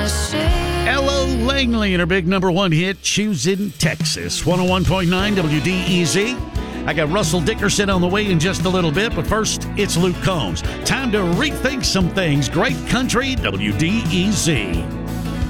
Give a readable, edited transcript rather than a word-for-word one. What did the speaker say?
Ella Langley and her big number one hit, Choosing Texas. 101.9 WDEZ. I got Russell Dickerson on the way in just a little bit, but first, it's Luke Combs. Time to rethink some things. Great country, WDEZ.